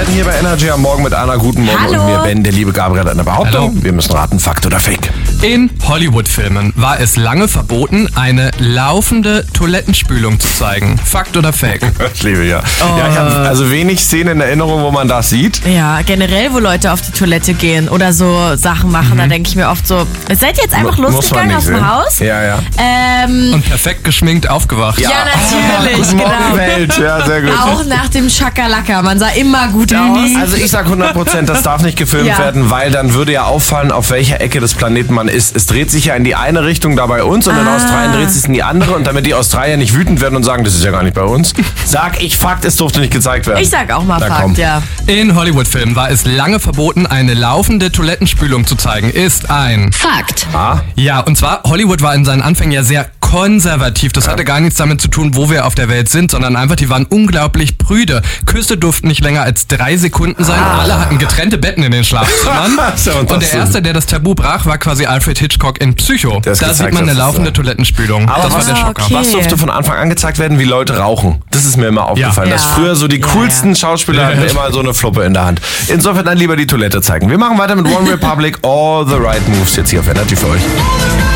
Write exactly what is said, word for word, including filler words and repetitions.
Morgen hier bei Energy am Morgen mit Anna. Guten Morgen. Hallo. Und mir Ben, der liebe Gabriel, hat eine Behauptung. Hallo. Wir müssen raten, Fakt oder Fake. In Hollywood-Filmen war es lange verboten, eine laufende Toilettenspülung zu zeigen. Fakt oder Fake? Ich liebe ja. Oh. Ja, ich habe also wenig Szenen in Erinnerung, wo man das sieht. Ja, generell, wo Leute auf die Toilette gehen oder so Sachen machen, mhm. da denke ich mir oft so, seid ihr jetzt einfach Mu- muss losgegangen man aus nicht dem sehen. Haus? Ja, ja. Ähm, Und perfekt geschminkt aufgewacht. ja, natürlich, Guten Morgen, genau. Welt. Ja, sehr gut. Auch nach dem Schakalaka, man sah immer gut aus. Also ich sag hundert Prozent, das darf nicht gefilmt Ja. werden, weil dann würde ja auffallen, auf welcher Ecke des Planeten man ist. Es dreht sich ja in die eine Richtung da bei uns und in Ah. Australien dreht es sich in die andere. Und damit die Australier nicht wütend werden und sagen, das ist ja gar nicht bei uns, sag ich Fakt, es durfte nicht gezeigt werden. Ich sag auch mal Na, Fakt, komm. ja. In Hollywood-Filmen war es lange verboten, eine laufende Toilettenspülung zu zeigen. Ist ein... Fakt. Ah, Ja, und zwar, Hollywood war in seinen Anfängen ja sehr konservativ. Das hatte gar nichts damit zu tun, wo wir auf der Welt sind, sondern einfach, die waren unglaublich prüde. Küsse durften nicht länger als drei Sekunden sein. Ah. Alle hatten getrennte Betten in den Schlafzimmern. So, und und das der sind- Erste, der das Tabu brach, war quasi Alfred Hitchcock in Psycho. Der es Da gezeigt sieht man hat, eine das ist laufende so. Toilettenspülung. Aber das war was- der Schocker. okay. was durfte von Anfang an gezeigt werden, wie Leute rauchen? Das ist mir immer aufgefallen. Ja. Dass früher so die Ja, coolsten ja. Schauspieler Ja. hatten immer so eine Fluppe in der Hand. Insofern dann lieber die Toilette zeigen. Wir machen weiter mit One Republic, All the Right Moves jetzt hier auf Energy für euch.